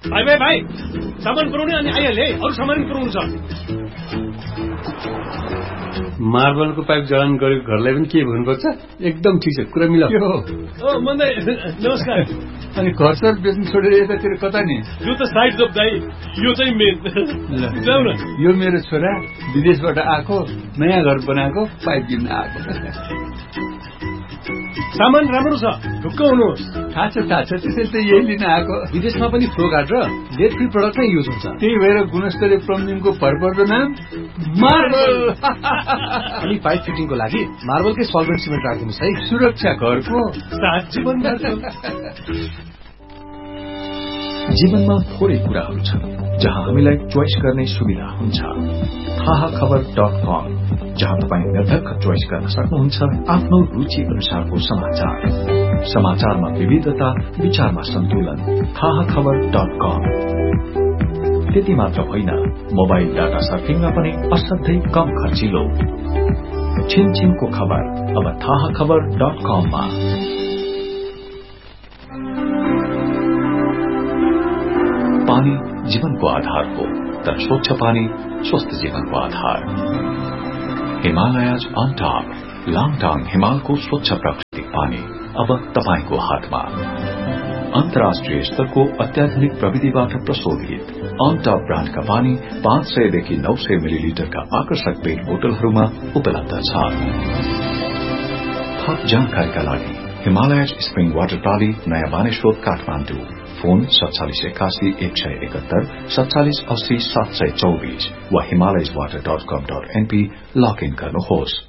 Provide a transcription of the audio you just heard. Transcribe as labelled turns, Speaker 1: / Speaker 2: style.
Speaker 1: भाइ सामान पुर्याउने अनि आइहाले अरू सामान पुर्याउनु छ।
Speaker 2: मार्बलको पाइप जडान गरेको घरलाई पनि के भन्नुपर्छ? एकदम ठिक छ, कुरा मिलाऊ।
Speaker 1: मन्दै नमस्कार।
Speaker 3: अनि घर बेच्नु छोडेर यतातिर कता नि?
Speaker 1: यो त साइड जब दाइ, यो चाहिँ मेन। जाऊ न।
Speaker 3: यो मेरो छोरा विदेशबाट आएको, नयाँ घर बनाएको, पाइप किन्न आएको।
Speaker 1: सामान राम्रो छ, ढुक्क हुनुहोस्।
Speaker 3: थाहा छ त्यसैले त यही लिन आएको।
Speaker 1: विदेशमा पनि फ्लो गार्ड र लेड फ्री प्रडक्ट नै युज हुन्छ।
Speaker 3: त्यही भएर गुणस्तरीय प्लम्बिङको भरपर्दो नाम मार्बल।
Speaker 1: अनि पाइप फिटिङको लागि मार्बलकै सल्भेन्ट सिमेन्ट राखिदिनुहोस् है।
Speaker 3: सुरक्षा घरको
Speaker 1: साथ जीवन।
Speaker 4: जीवनमा थोरै कुराहरू छन् जहाँ हामीलाई चोइस गर्ने सुविधा हुन्छ। थाहाखबर.com, जहाँ तपाईँ निर्धक्क चोइस गर्न सक्नुहुन्छ आफ्नो रुचि अनुसारको समाचार। समाचारमा विविधता, विचारमा सन्तुलन। थाहाखबर.com। त्यति मात्र होइन, मोबाइल डाटा सर्फिङमा पनि असाध्यै कम खर्चिलो। छिनछिनको खबर अब थाहाखबर.com मा। पानी जीवनको आधार हो, तर स्वच्छ पानी स्वस्थ जीवनको आधार। हिमालयज अन टप, लाङटाङ हिमालको स्वच्छ प्राकृतिक पानी अब तपाईको हातमा। अन्तर्राष्ट्रिय स्तरको अत्याधुनिक प्रविधिबाट प्रशोधित अन टप ब्रान्डका पानी 500 देखि 900 मिलिलिटरका आकर्षक पेट बोतलहरूमा उपलब्ध छ। थप जानकारीका लागि हिमालयज स्प्रिङ वाटर प्राली, नयाँ बानेश्वर, काठमाडौँ। फोन 4781 171 4780 724 वा himalayaswater.com.np लगइन गर्नुहोस्।